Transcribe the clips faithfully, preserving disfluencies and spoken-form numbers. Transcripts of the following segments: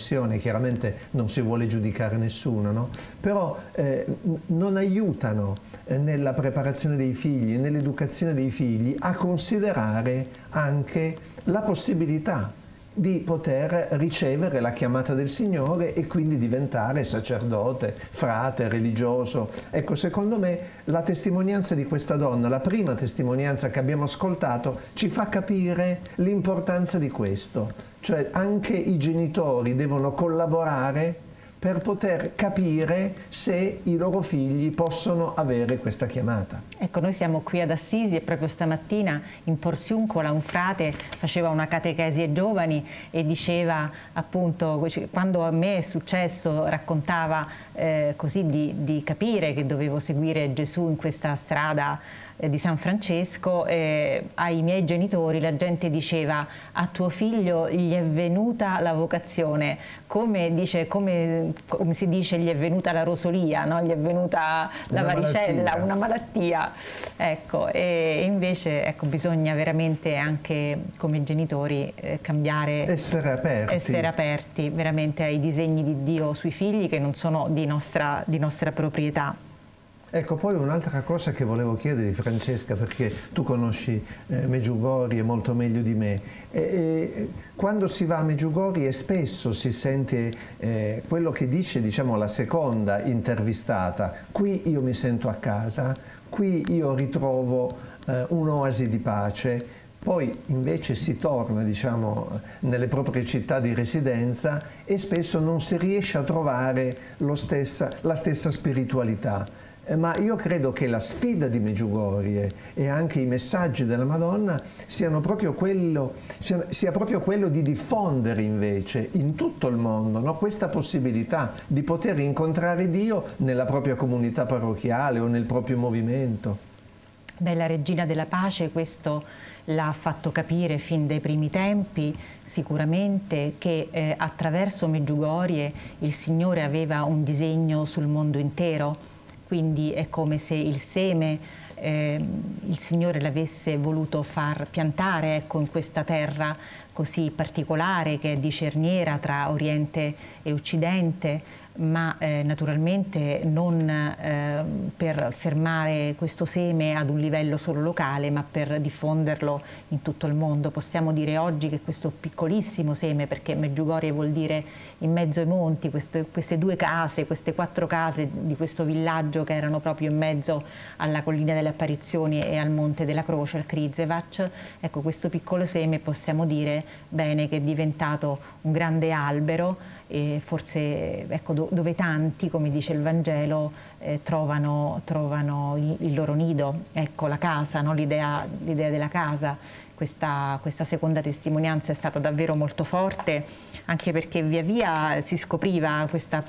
professione, chiaramente non si vuole giudicare nessuno, no? Però eh, non aiutano eh, nella preparazione dei figli, nell'educazione dei figli a considerare anche la possibilità di poter ricevere la chiamata del Signore e quindi diventare sacerdote, frate, religioso. Ecco, secondo me la testimonianza di questa donna, la prima testimonianza che abbiamo ascoltato, ci fa capire l'importanza di questo. Cioè anche i genitori devono collaborare per poter capire se i loro figli possono avere questa chiamata. Ecco, noi siamo qui ad Assisi e proprio stamattina in Porziuncola un frate faceva una catechesi ai giovani e diceva appunto, quando a me è successo, raccontava eh, così di, di capire che dovevo seguire Gesù in questa strada eh, di San Francesco, eh, ai miei genitori la gente diceva: a tuo figlio gli è venuta la vocazione, come, dice, come, come si dice, gli è venuta la rosolia, no? Gli è venuta la una varicella, malattia. una malattia. Ecco, e invece ecco, bisogna veramente anche come genitori eh, cambiare, essere aperti. essere aperti veramente ai disegni di Dio sui figli che non sono di nostra, di nostra proprietà. Ecco, poi un'altra cosa che volevo chiedere di Francesca, perché tu conosci eh, Medjugorje molto meglio di me. E, e, quando si va a Medjugorje spesso si sente eh, quello che dice, diciamo, la seconda intervistata: qui io mi sento a casa, qui io ritrovo eh, un'oasi di pace. Poi invece si torna, diciamo, nelle proprie città di residenza e spesso non si riesce a trovare lo stessa, la stessa spiritualità. Ma io credo che la sfida di Medjugorje e anche i messaggi della Madonna siano proprio quello, sia, sia proprio quello di diffondere invece in tutto il mondo, no? Questa possibilità di poter incontrare Dio nella propria comunità parrocchiale o nel proprio movimento. Beh, la Regina della Pace questo l'ha fatto capire fin dai primi tempi, sicuramente, che eh, attraverso Medjugorje il Signore aveva un disegno sul mondo intero. Quindi è come se il seme eh, il Signore l'avesse voluto far piantare, ecco, in questa terra così particolare che è di cerniera tra Oriente e Occidente, ma eh, naturalmente non eh, per fermare questo seme ad un livello solo locale, ma per diffonderlo in tutto il mondo. Possiamo dire oggi che questo piccolissimo seme, perché Medjugorje vuol dire in mezzo ai monti, queste, queste due case, queste quattro case di questo villaggio che erano proprio in mezzo alla collina delle apparizioni e al monte della croce, al Križevac, ecco, questo piccolo seme possiamo dire bene che è diventato un grande albero, e forse, ecco, do, dove tanti, come dice il Vangelo, eh, trovano, trovano il, il loro nido, ecco, la casa, no? l'idea, l'idea della casa. Questa, questa seconda testimonianza è stata davvero molto forte, anche perché via via si scopriva questa,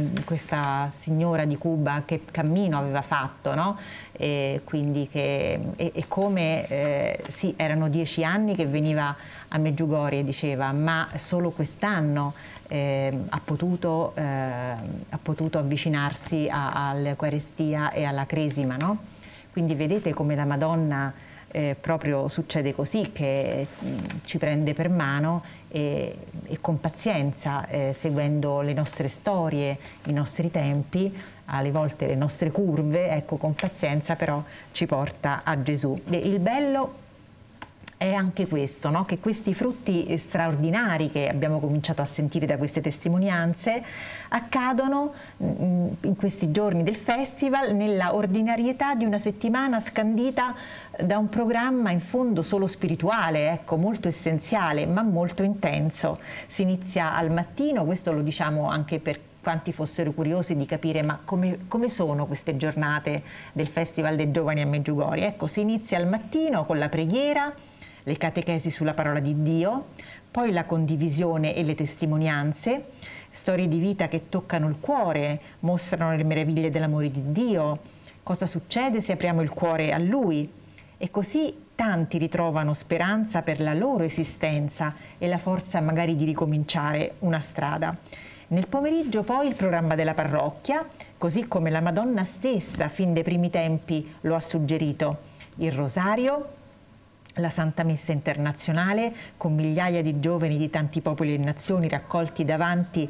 questa signora di Cuba che cammino aveva fatto, no? E quindi che, e, e come eh, sì, erano dieci anni che veniva a Medjugorje, diceva, ma solo quest'anno eh, ha, potuto, eh, ha potuto avvicinarsi all'Eucaristia e alla Cresima, no? Quindi vedete come la Madonna Eh, proprio succede così, che mh, ci prende per mano e, e con pazienza, eh, seguendo le nostre storie, i nostri tempi, alle volte le nostre curve, ecco, con pazienza però ci porta a Gesù. E il bello è anche questo, no? Che questi frutti straordinari che abbiamo cominciato a sentire da queste testimonianze accadono in questi giorni del festival nella ordinarietà di una settimana scandita da un programma in fondo solo spirituale, ecco, molto essenziale ma molto intenso. Si inizia al mattino, questo lo diciamo anche per quanti fossero curiosi di capire ma come, come sono queste giornate del Festival dei Giovani a Medjugorje. Ecco, si inizia al mattino con la preghiera, le catechesi sulla parola di Dio, poi la condivisione e le testimonianze, storie di vita che toccano il cuore, mostrano le meraviglie dell'amore di Dio, cosa succede se apriamo il cuore a Lui, e così tanti ritrovano speranza per la loro esistenza e la forza magari di ricominciare una strada. Nel pomeriggio poi il programma della parrocchia, così come la Madonna stessa fin dai primi tempi lo ha suggerito, il rosario, la Santa Messa internazionale con migliaia di giovani di tanti popoli e nazioni raccolti davanti